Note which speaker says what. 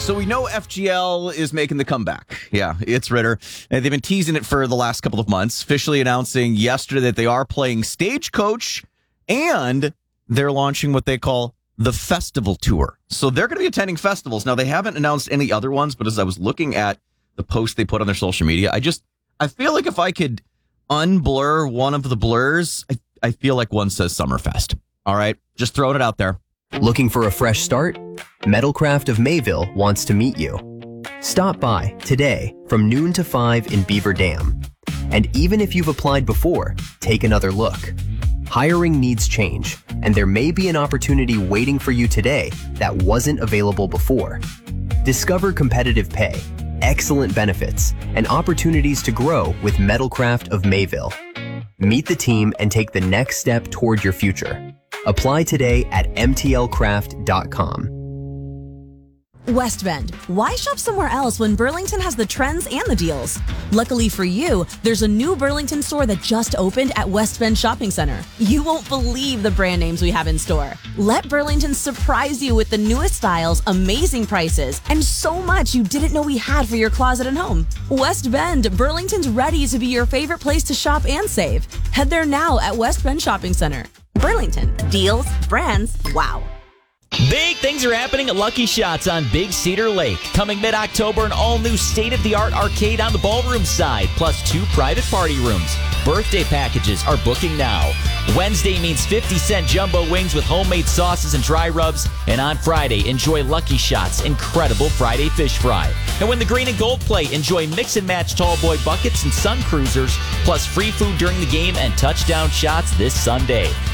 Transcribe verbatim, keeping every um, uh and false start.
Speaker 1: So we know F G L is making the comeback. Yeah, it's Ritter. And they've been teasing it for the last couple of months, officially announcing yesterday that they are playing Stagecoach and they're launching what they call the Festival Tour. So they're going to be attending festivals. Now, they haven't announced any other ones, but as I was looking at the post they put on their social media, I just, I feel like if I could unblur one of the blurs, I, I feel like one says Summerfest. All right, just throwing it out there.
Speaker 2: Looking for a fresh start? Metalcraft of Mayville wants to meet you. Stop by today from noon to five in Beaver Dam. And even if you've applied before, take another look. Hiring needs change, and there may be an opportunity waiting for you today that wasn't available before. Discover competitive pay, excellent benefits, and opportunities to grow with Metalcraft of Mayville. Meet the team and take the next step toward your future. Apply today at m t l craft dot com.
Speaker 3: West Bend. Why shop somewhere else when Burlington has the trends and the deals? Luckily for you, there's a new Burlington store that just opened at West Bend Shopping Center. You won't believe the brand names we have in store. Let Burlington surprise you with the newest styles, amazing prices, and so much you didn't know we had for your closet and home. West Bend, Burlington's ready to be your favorite place to shop and save. Head there now at West Bend Shopping Center. Burlington. Deals, brands, wow.
Speaker 4: Big things are happening at Lucky Shots on Big Cedar Lake. Coming mid-October, an all-new state-of-the-art arcade on the ballroom side, plus two private party rooms. Birthday packages are booking now. Wednesday means fifty cent jumbo wings with homemade sauces and dry rubs. And on Friday, enjoy Lucky Shots' incredible Friday fish fry. And when the green and gold play, enjoy mix and match tall boy buckets and sun cruisers, plus free food during the game and touchdown shots this Sunday.